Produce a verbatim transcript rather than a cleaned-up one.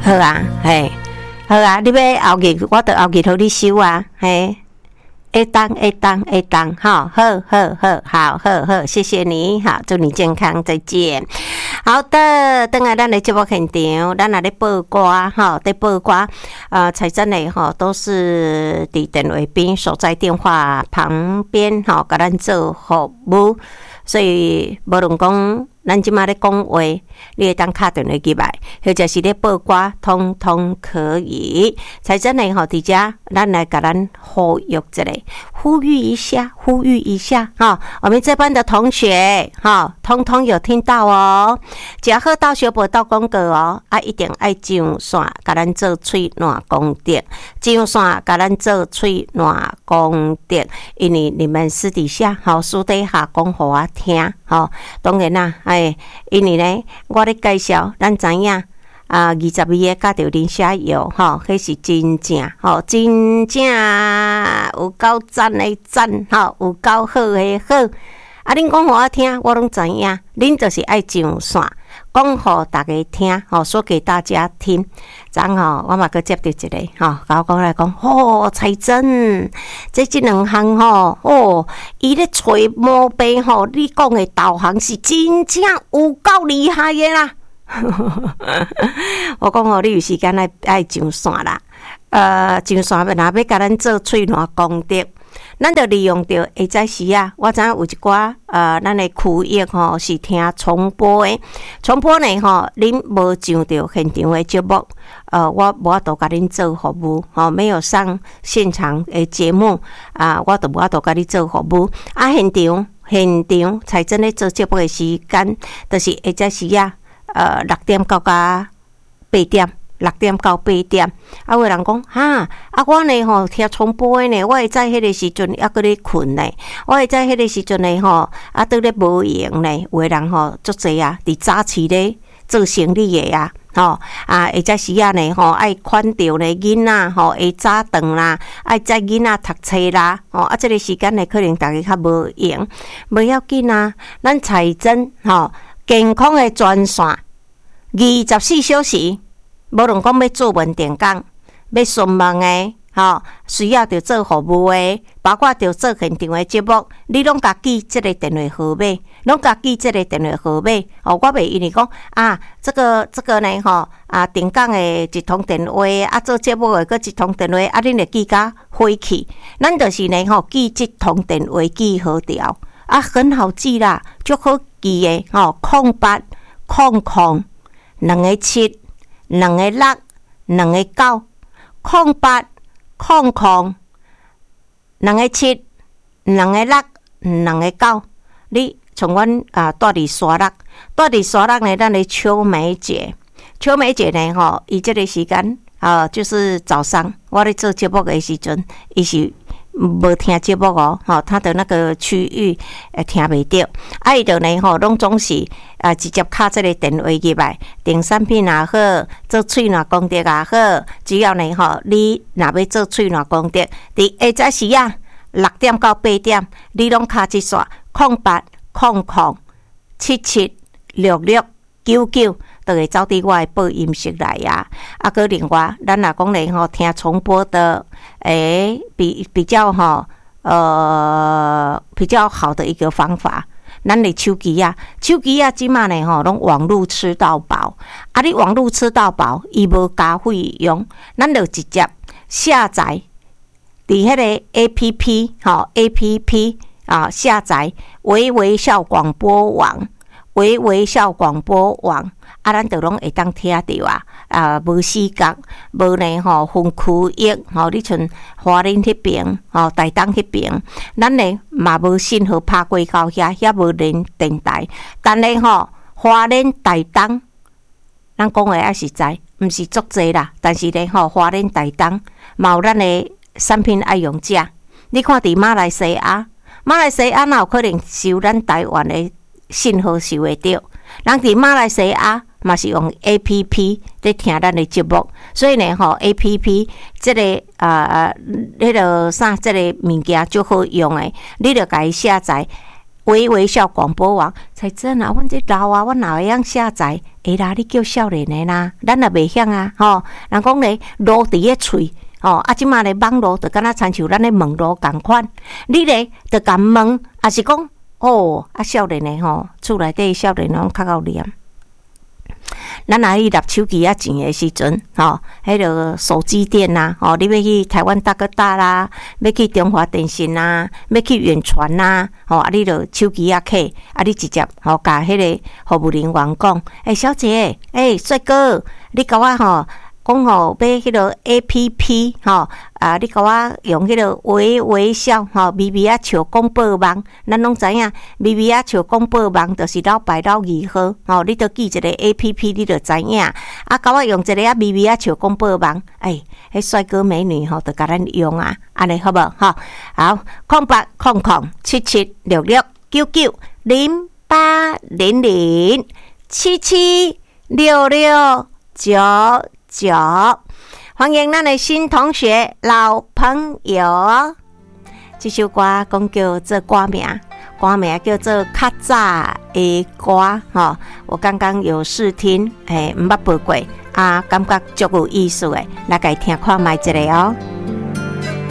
好啊，嘿，好啊，你要后日我就后日互你收啊，嘿。会当会当会当，好好好好好好好，谢谢你，好，祝你健康，再见。好的，等下咱的节目现场，咱来咧报歌，哈，在报歌，呃，彩珍的哈都是伫电话边，所在电话旁边，哈，甲咱做服务，所以无论讲。咱即马咧讲话，你会当敲电话进来，或者是咧报歌，通通可以。才真诶吼，伫遮咱来甲咱呼吁一下，呼吁一下，呼吁一下哈。我们这班的同学哈，通通有听到哦。食好到小报到广告哦，啊一定爱上线，甲咱做喙暖功德，上线甲咱做喙暖功德，因为你们私底下吼，私底下讲互我听，吼，当然啦，哎。因为呢，我咧介绍，咱知影啊，二十二个加着林下油，吼，迄是真正，吼，真正有够赞的赞，吼，有够好的好。啊，恁讲互我听，我拢知影，恁就是爱上线，讲互大家听，吼，说给大家听。昨吼，我嘛搁接到一个，吼，甲我讲来讲，哦，彩珍，这即两项吼，哦，伊咧找毛病吼，你讲的导航是真正有够厉害的啦。我讲吼，你有时间爱爱上线啦，呃，上线若要甲咱做喙暖功德。咱就利用着下早时啊，我知影有一寡呃，咱的区域吼是听重播的，重播呢吼，恁无上着现场的节目，呃，我无法度甲恁做服务，吼，没有上现场的节目啊，我就无法度甲你做服务。啊，现场现场才真咧做节目的时间，就是下早时啊，呃，六点到甲八点。六点到八点，啊，有人讲哈，啊，我呢吼听重播的呢，我会在迄个时阵还搁咧困呢，我会在迄个时阵呢吼，啊，倒咧无闲呢，有的人吼足济啊，伫早市咧做生意的啊，吼啊，或者时啊呢吼爱款着呢囡仔吼，会早顿啦，爱载囡仔读册啦，吼啊，这个时间呢可能大家较无闲，无要紧啊，咱彩珍吼健康的专线，二十四小时。无论讲要做文电工，要询问的，吼，需要着做服务的，包括着做现场的节目，你拢家记这个电话号码，拢家记这个电话号码。哦，我袂因为讲啊，这个这个呢，吼啊，电工的一通电话，啊，做节目的搁一通电话，啊，恁会记甲火气。咱就是呢，吼，记这通电话记好条，啊，很好记啦，足好记的，吼，空八空空两个七。两个六，两个九，空八，空空，两个七，两个六，两个九。你从阮啊住伫沙鹿，住伫沙鹿呢，咱的秋梅姐，秋梅姐呢吼，伊即个时间啊，就是早上我咧做节目的时阵，伊是。无听节目哦，吼，他的那个区域诶听袂到，啊，伊就呢吼，拢总是啊直接敲这个电话入来，订产品也好，做喙暖功德也好，只要呢吼，你若要做喙暖功德，伫下早时啊六点到八点，你拢敲一线空八空空七七六六九九。都会走伫我的播音室来呀，啊，搁另外，咱若讲咧吼，听重播的，诶、欸，比比较吼，呃，比较好的一个方法，咱的手机啊，手机啊，即马呢吼，拢网络吃到饱，啊，你网络吃到饱，伊无加费用，咱就直接下载，伫迄个 A P P 吼 A P P 啊，下载微微笑广播网，微微笑广播网。啊，咱就拢会当听着啊！啊，无视觉，无呢吼分区域吼，你像花莲迄边吼，台东迄边，咱呢嘛无信号拍过到遐，遐无连电台。但呢吼，花莲台东，咱讲话也实在，毋是足济啦。但是呢吼，花莲台东嘛有咱的产品爱用者。你看伫马来西亚，马来西亚哪有可能收咱台湾的信号收会到？人伫马来西亚。嘛是用 A P P 咧听咱的节目，所以呢吼 A P P 这个啊，迄、呃、个啥，这个物件就好用诶。你着甲伊下载微微笑广播网，才真啊！阮这老啊，我哪会样下载？会啦，你叫少年的啦，咱也袂晓啊，吼、哦！人讲咧，落伫个喙，哦，啊，即马咧网络就敢若亲像咱咧网络共款，你咧就甲问，也是讲，哦，啊，少年的吼，厝内底少年拢较够念。咱若去纳手机啊钱的时阵，吼，迄个手机店呐，吼，你要去台湾大哥大啦，要去中华电信啦，要去远传啦，吼，啊，你就手机啊摕，啊，你直接吼甲迄个服务人员讲，诶、欸，小姐，诶、欸，帅哥，你甲我吼。讲吼，买迄个 A P P 吼，啊，你甲我用迄个微微笑吼，微微啊笑广播网，咱拢知影，微微啊笑广播网就是老白老二号吼，你着记一个 A P P， 你着知影。啊，甲我用一个啊微微啊笑广播网，诶、欸，迄帅哥美女吼，着甲咱用啊，安尼好无吼？好，空八空空七七六六九九零八零零七七六六九。九，欢迎咱的新同学、老朋友。这首歌讲叫做歌名，歌名叫做较早的歌吼。我刚刚有试听，诶，毋捌背过啊，感觉足有意思诶，来甲伊听看卖一个哦。